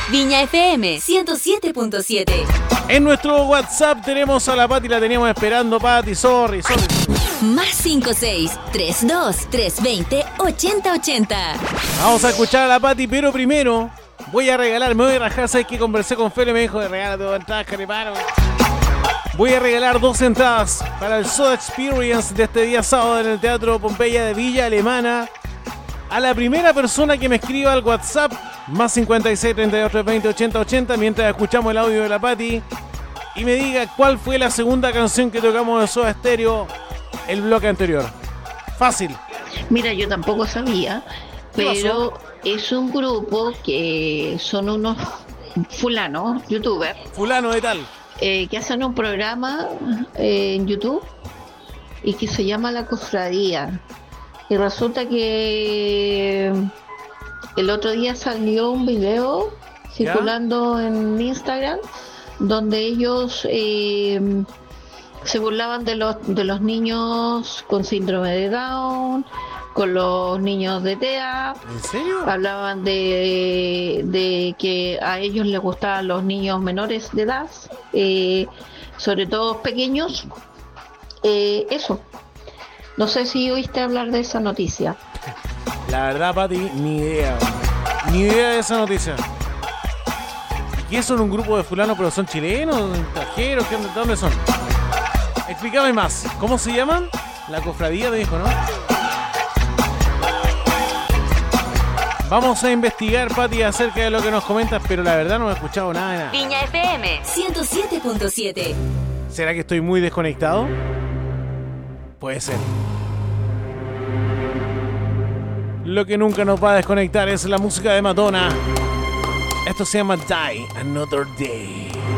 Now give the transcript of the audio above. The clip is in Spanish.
Viña FM 107.7. En nuestro WhatsApp tenemos a la Pati, la teníamos esperando, Pati, sorry. Más 56-32-320-8080. Vamos a escuchar a la Pati, pero primero voy a regalar, me voy a rajar, ¿sabes qué? Conversé con Fele, me dijo de regalar 2 entradas, careparo. Voy a regalar 2 entradas para el Soda Experience de este día sábado en el Teatro Pompeya de Villa Alemana. A la primera persona que me escriba al WhatsApp, más 56-32-320-8080, mientras escuchamos el audio de la Pati, y me diga cuál fue la segunda canción que tocamos de Soda Stereo el bloque anterior. Fácil. Mira, yo tampoco sabía, pero es un grupo que son unos fulanos, youtubers. Fulano de tal. Que hacen un programa en YouTube y que se llama La Cofradía. Y resulta que el otro día salió un video circulando en Instagram donde ellos se burlaban de los niños con síndrome de Down, con los niños de TEA. ¿En serio? Hablaban de que a ellos les gustaban los niños menores de edad, sobre todo pequeños. Eso. No sé si oíste hablar de esa noticia. La verdad, Pati, ni idea. Ni idea de esa noticia. ¿Y qué son un grupo de fulanos, pero son chilenos, extranjeros? ¿De dónde son? Explícame más. ¿Cómo se llaman? La Cofradía, me dijo, ¿no? Vamos a investigar, Pati, acerca de lo que nos comentas, pero la verdad no he escuchado nada de nada. Viña FM 107.7. ¿Será que estoy muy desconectado? Puede ser. Lo que nunca nos va a desconectar es la música de Madonna. Esto se llama Die Another Day.